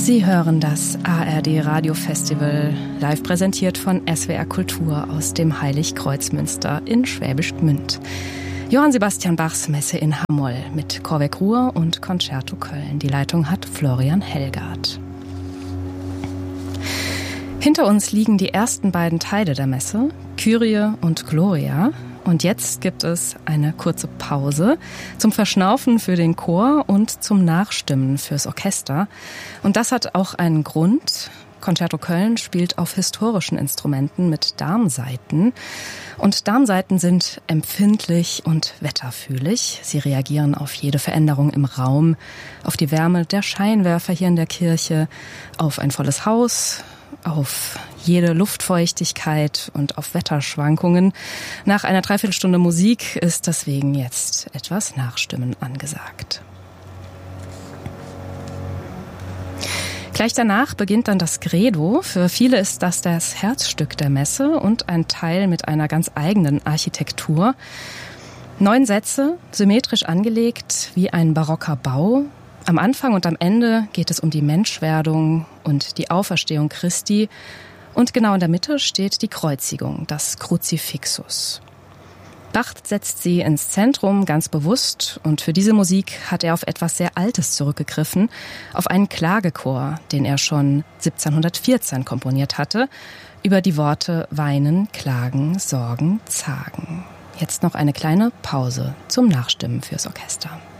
Sie hören das ARD Radiofestival, live präsentiert von SWR Kultur aus dem Heiligkreuzmünster in Schwäbisch Gmünd. Johann Sebastian Bachs Messe in H-Moll mit Corvec Ruhr und Concerto Köln. Die Leitung hat Florian Hellgardt. Hinter uns liegen die ersten beiden Teile der Messe, Kyrie und Gloria. Und jetzt gibt es eine kurze Pause zum Verschnaufen für den Chor und zum Nachstimmen fürs Orchester. Und das hat auch einen Grund. Concerto Köln spielt auf historischen Instrumenten mit Darmsaiten. Und Darmsaiten sind empfindlich und wetterfühlig. Sie reagieren auf jede Veränderung im Raum, auf die Wärme der Scheinwerfer hier in der Kirche, auf ein volles Haus, auf jede Luftfeuchtigkeit und auf Wetterschwankungen. Nach einer Dreiviertelstunde Musik ist deswegen jetzt etwas Nachstimmen angesagt. Gleich danach beginnt dann das Credo. Für viele ist das Herzstück der Messe und ein Teil mit einer ganz eigenen Architektur. 9 Sätze, symmetrisch angelegt wie ein barocker Bau. Am Anfang und am Ende geht es um die Menschwerdung und die Auferstehung Christi. Und genau in der Mitte steht die Kreuzigung, das Kruzifixus. Bach setzt sie ins Zentrum, ganz bewusst. Und für diese Musik hat er auf etwas sehr Altes zurückgegriffen, auf einen Klagechor, den er schon 1714 komponiert hatte, über die Worte Weinen, Klagen, Sorgen, Zagen. Jetzt noch eine kleine Pause zum Nachstimmen fürs Orchester.